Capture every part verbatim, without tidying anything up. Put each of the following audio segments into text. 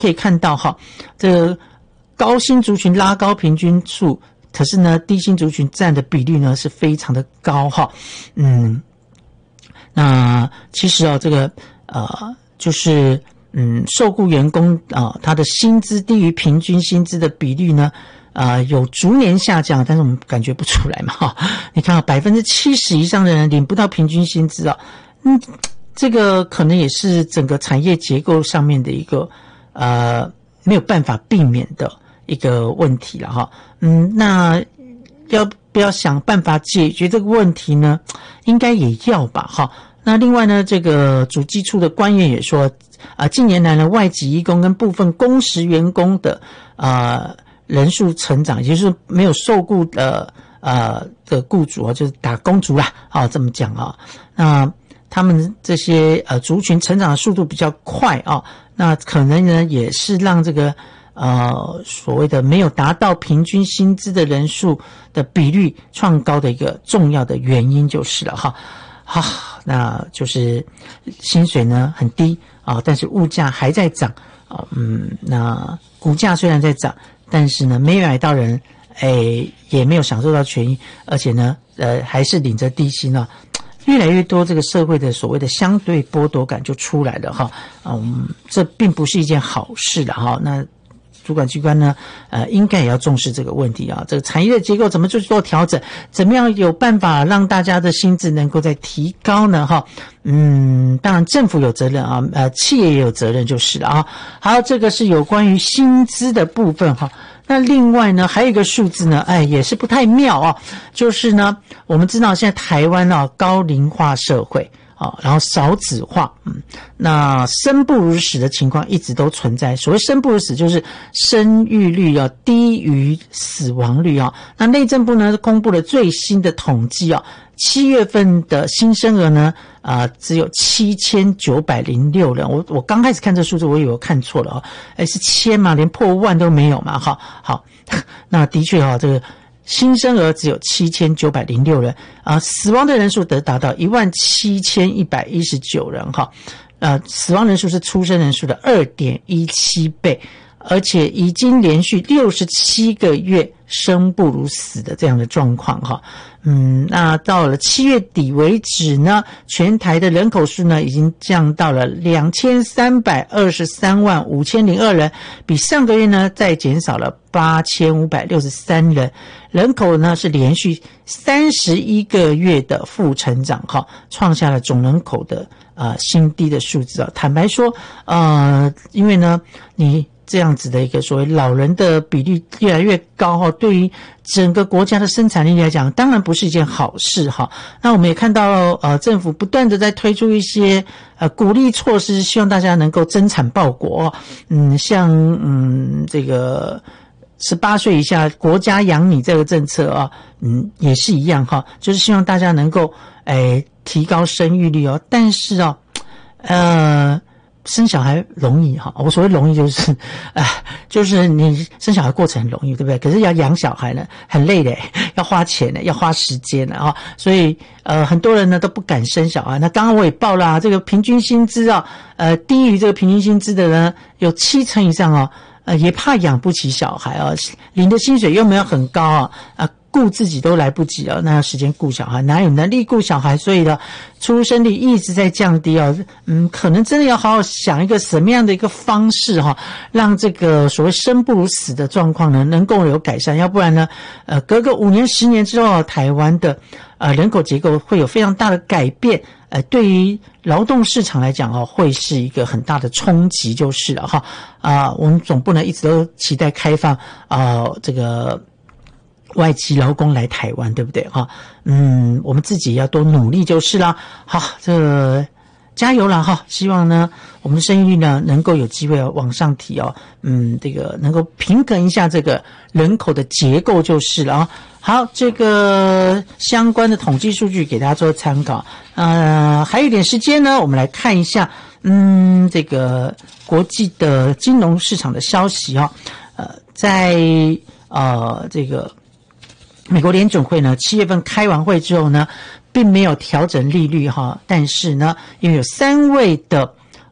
可以看到哈，这个高薪族群拉高平均数，可是呢，低薪族群占的比率呢是非常的高哈。嗯，那其实哦，这个呃，就是嗯，受雇员工啊、呃，他的薪资低于平均薪资的比率呢。呃，有逐年下降，但是我们感觉不出来嘛，哈。你看啊，百分之七十以上的人领不到平均薪资啊，嗯，这个可能也是整个产业结构上面的一个呃没有办法避免的一个问题了哈。嗯，那要不要想办法解决这个问题呢？应该也要吧，哈。那另外呢，这个主计处的官员也说，啊、呃，近年来呢，外籍移工跟部分工时员工的呃。人数成长，也就是没有受雇的呃的雇主啊，就是打工族啦，啊这么讲啊，那他们这些呃族群成长的速度比较快啊，那可能呢也是让这个呃所谓的没有达到平均薪资的人数的比率创高的一个重要的原因就是了哈。好，那就是薪水呢很低啊，但是物价还在涨啊，嗯，那股价虽然在涨。但是呢，没有买到人，诶，也没有享受到权益，而且呢，呃，还是领着低薪啊，越来越多这个社会的所谓的相对剥夺感就出来了哈，嗯，这并不是一件好事的哈。那主管机关呢，呃，应该也要重视这个问题啊。这个产业的结构怎么去做调整？怎么样有办法让大家的薪资能够再提高呢？哈，嗯，当然政府有责任啊，呃，企业也有责任就是了啊。好，这个是有关于薪资的部分哈。那另外呢，还有一个数字呢，哎，也是不太妙啊，就是呢，我们知道现在台湾啊高龄化社会。啊，然后少子化，嗯，那生不如死的情况一直都存在。所谓生不如死，就是生育率要低于死亡率啊。那内政部呢公布了最新的统计啊，七月份的新生儿呢，啊、呃，只有七千九百零六人。我我刚开始看这数字，我以为我看错了啊，哎，是千嘛，连破万都没有嘛，哈，好，那的确哈，这个。新生儿只有七千九百零六人啊，死亡的人数得达到一万七千一百一十九人哈，呃，死亡人数是出生人数的 二点一七倍，而且已经连续六十七个月生不如死的这样的状况哈。嗯，那到了七月底为止呢，全台的人口数呢已经降到了两千三百二十三万五千零二人，比上个月呢再减少了八千五百六十三人，人口呢是连续三十一个月的负成长哈，创下了总人口的呃新低的数字啊。坦白说，呃，因为呢你。这样子的一个所谓老人的比例越来越高哈，对于整个国家的生产力来讲，当然不是一件好事哈。那我们也看到呃，政府不断的在推出一些呃鼓励措施，希望大家能够增产报国。嗯，像嗯这个十八岁以下国家养你这个政策啊，嗯也是一样哈，就是希望大家能够诶提高生育率哦。但是哦，呃。生小孩容易哈，我所谓容易就是，呃，就是你生小孩过程很容易，对不对？可是要养小孩呢，很累的，要花钱的，要花时间的啊，所以呃，很多人呢都不敢生小孩。那刚刚我也报了啊，这个平均薪资啊，呃，低于这个平均薪资的人有七成以上哦，呃，也怕养不起小孩啊，领的薪水又没有很高啊，啊。顾自己都来不及了，那时间顾小孩，哪有能力顾小孩？所以呢，出生率一直在降低啊。嗯，可能真的要好好想一个什么样的一个方式哈，让这个所谓生不如死的状况呢，能够有改善。要不然呢，呃，隔个五年、十年之后，台湾的呃人口结构会有非常大的改变。呃，对于劳动市场来讲哦，会是一个很大的冲击，就是了哈。啊、呃，我们总不能一直都期待开放啊、呃，这个。外籍劳工来台湾，对不对哈？嗯，我们自己要多努力就是啦。好，这个加油了哈！希望呢，我们的生育率呢能够有机会往上提哦。嗯，这个能够平衡一下这个人口的结构就是了啊。好，这个相关的统计数据给大家做参考。呃，还有一点时间呢，我们来看一下，嗯，这个国际的金融市场的消息啊。呃，在呃这个。美国联准会呢，七月份开完会之后呢，并没有调整利率哈，但是呢，因为有三位的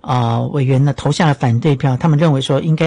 呃委员呢投下了反对票，他们认为说应该